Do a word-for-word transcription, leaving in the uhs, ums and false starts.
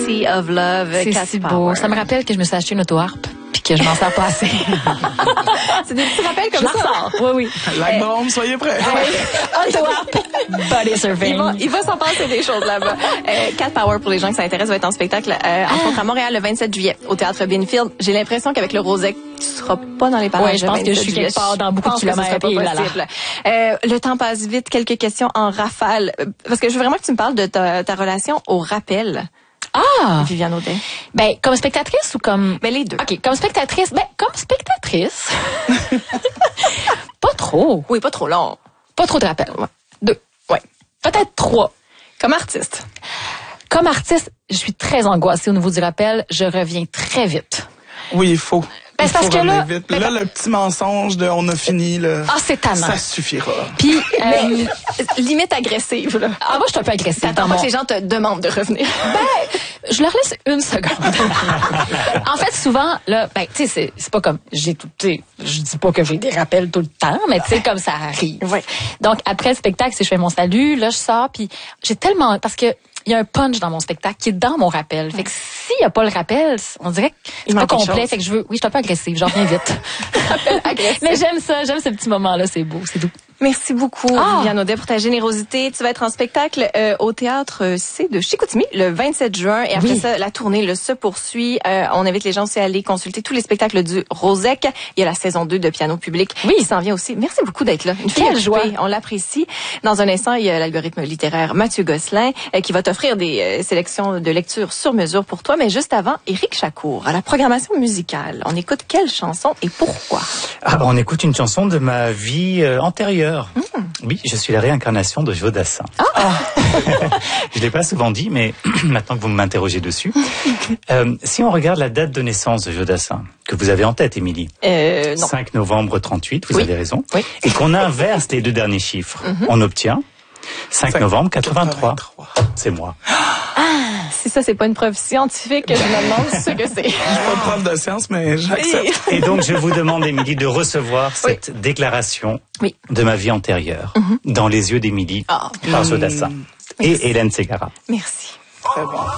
Sea of Love. C'est Cat si Power. beau. Ça me rappelle que je me suis acheté une auto-harpe puis que je m'en sers pas assez. C'est des petits rappels comme Je la ça. ressors. Oui, oui. Lac Brome, soyez prêts. Auto-harpe, body surfing. Il va, il va s'en passer des choses là-bas. Euh, Cat Power, pour les gens qui s'intéressent, va être en spectacle euh, entre autres à Montréal le vingt-sept juillet au Théâtre Binfield. J'ai l'impression qu'avec le Rosec, tu seras pas dans les parages. Ouais, je pense que je suis quelque part dans beaucoup de kilomètres. Et là, là. Euh, le temps passe vite. Quelques questions en rafale. Parce que je veux vraiment que tu me parles de ta, ta relation au rappel. Ah! Viviane Audet. Ben, comme spectatrice ou comme... Ben, les deux. OK, comme spectatrice. Ben, comme spectatrice. Pas trop. Oui, pas trop long. Pas trop de rappel. Ouais. Deux. Ouais. Peut-être trois. Comme artiste. Comme artiste, je suis très angoissée au niveau du rappel. Je reviens très vite. Oui, il faut. Ben, il c'est parce faut que revenir là- vite. ben, Là, le petit mensonge de on a fini, là, Ah, c'est tannant. ça suffira. Puis, euh, Limite agressive, là. ah, moi, je suis un peu agressive T'attends dans pas mon... que les gens te demandent de revenir. Ben, je leur laisse une seconde. En fait, souvent, là, ben, tu sais, c'est, c'est pas comme, j'ai tout, tu sais, je dis pas que j'ai des rappels tout le temps, mais tu sais, comme ça arrive. Ouais. Donc, après le spectacle, si je fais mon salut, là, je sors, puis j'ai tellement, parce que, il y a un punch dans mon spectacle qui est dans mon rappel. Fait que s'il y a pas le rappel, on dirait que c'est Il pas manque quelque complet. chose. Fait que je veux, oui, je suis un peu agressive, j'en reviens vite. Agressif. Mais j'aime ça, j'aime ce petit moment-là, c'est beau, c'est doux. Merci beaucoup, Ah. Viviane Audet, pour ta générosité. Tu vas être en spectacle euh, au Théâtre C de Chicoutimi le vingt-sept juin. Et après Oui. ça, la tournée le se poursuit. Euh, on invite les gens aussi à aller consulter tous les spectacles du Rosec. Il y a la saison deux de Piano Public Oui. qui s'en vient aussi. Merci beaucoup d'être là. Une Quelle fille joie. occupée. On l'apprécie. Dans un instant, il y a l'algorithme littéraire Mathieu Gosselin euh, qui va t'offrir des euh, sélections de lecture sur mesure pour toi. Mais juste avant, Éric Chacour, à la programmation musicale. On écoute quelle chanson et pourquoi? Ah, on écoute une chanson de ma vie euh, antérieure. Oui, je suis la réincarnation de Joe Dassin. Ah. Je l'ai pas souvent dit, mais maintenant que vous m'interrogez dessus, euh, si on regarde la date de naissance de Joe Dassin, que vous avez en tête, Émilie, Euh, non. cinq novembre trente-huit, vous Oui. avez raison, Oui. et qu'on inverse les deux derniers chiffres, on obtient cinq novembre quatre-vingt-trois. C'est moi. Si ça, c'est pas une preuve scientifique, je me demande ce que c'est. Je suis pas prof de science, mais j'accepte. Et donc, je vous demande, Émilie, de recevoir cette déclaration Oui. de ma vie antérieure dans les yeux d'Émilie Ah. par Joe Dassin et Hélène Ségara. Merci. Très bon.